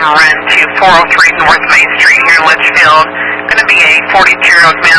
run to 403 North Main Street here in Litchfield. Going to be a 42-year-old